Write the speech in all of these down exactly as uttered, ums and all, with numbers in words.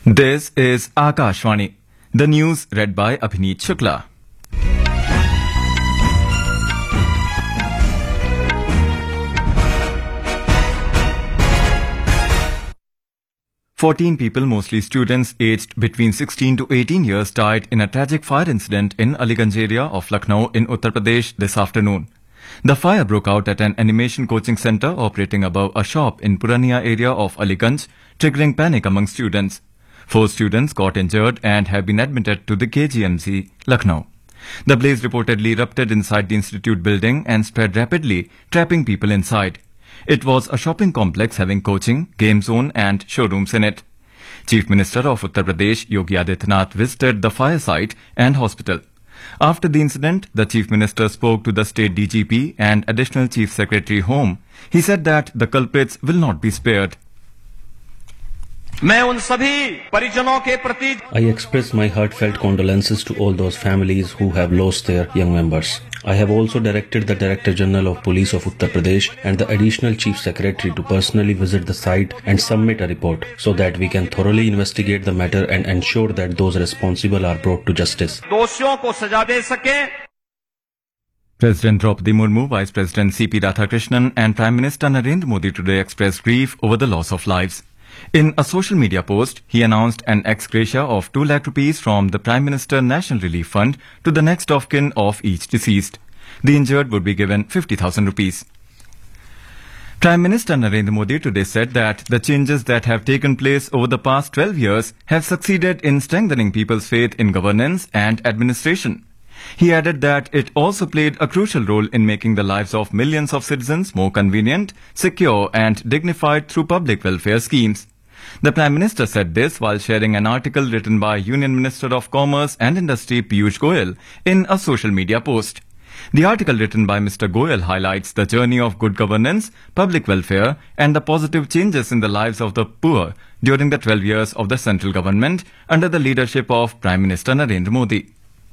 This is Akashvani. The news read by Abhineet Shukla. Fourteen people, mostly students aged between sixteen to eighteen years, died in a tragic fire incident in Aliganj area of Lucknow in Uttar Pradesh this afternoon. The fire broke out at an animation coaching center operating above a shop in Purania area of Aliganj, triggering panic among students. Four students got injured and have been admitted to the K G M C, Lucknow. The blaze reportedly erupted inside the institute building and spread rapidly, trapping people inside. It was a shopping complex having coaching, game zone and showrooms in it. Chief Minister of Uttar Pradesh, Yogi Adityanath, visited the fire site and hospital. After the incident, the Chief Minister spoke to the State D G P and Additional Chief Secretary Home. He said that the culprits will not be spared. मैं उन सभी परिजनों के प्रति I express my heartfelt condolences to all those families who have lost their young members. I have also directed the Director General of Police of Uttar Pradesh and the Additional Chief Secretary to personally visit the site and submit a report so that we can thoroughly investigate the matter and ensure that those responsible are brought to justice. दोषियों को सजा दे सके. President Draupadi Murmu, Vice President C P Radhakrishnan and Prime Minister Narendra Modi today expressed grief over the loss of lives. In a social media post, he announced an ex gratia of two lakh rupees from the Prime Minister National Relief Fund to the next of kin of each deceased. The injured would be given fifty thousand rupees. Prime Minister Narendra Modi today said that the changes that have taken place over the past twelve years have succeeded in strengthening people's faith in governance and administration. He added that it also played a crucial role in making the lives of millions of citizens more convenient, secure and dignified through public welfare schemes. The Prime Minister said this while sharing an article written by Union Minister of Commerce and Industry Piyush Goyal in a social media post. The article written by Mister Goyal highlights the journey of good governance, public welfare and the positive changes in the lives of the poor during the twelve years of the central government under the leadership of Prime Minister Narendra Modi.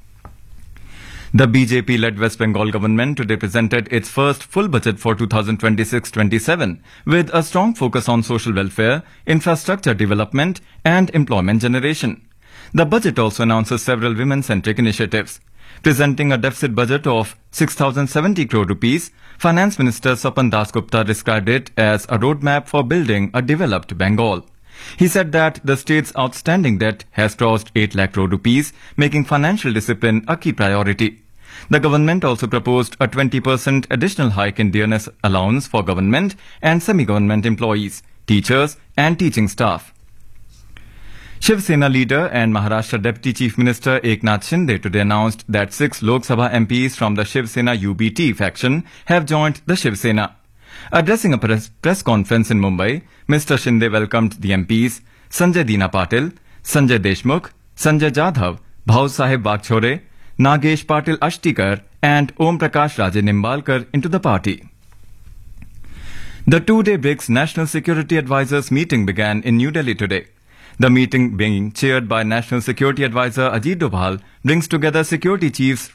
The B J P-led West Bengal government today presented its first full budget for two thousand twenty-six twenty-seven with a strong focus on social welfare, infrastructure development and employment generation. The budget also announces several women-centric initiatives. Presenting a deficit budget of six thousand seventy crore rupees, Finance Minister Sapan Das Gupta described it as a roadmap for building a developed Bengal. He said that the state's outstanding debt has crossed eight lakh crore rupees, making financial discipline a key priority. The government also proposed a twenty percent additional hike in dearness allowance for government and semi-government employees, teachers and teaching staff. Shiv Sena leader and Maharashtra Deputy Chief Minister Eknath Shinde today announced that six Lok Sabha M Ps from the Shiv Sena U B T faction have joined the Shiv Sena. Addressing a press, press conference in Mumbai, Mister Shinde welcomed the M Ps Sanjay Dina Patil, Sanjay Deshmukh, Sanjay Jadhav, Bhau Sahib Bagchore, Nagesh Patil Ashtikar and Om Prakash Raje Nimbalkar into the party. The two-day B R I C S National Security Advisors meeting began in New Delhi today. The meeting, being chaired by National Security Advisor Ajit Doval, brings together security chiefs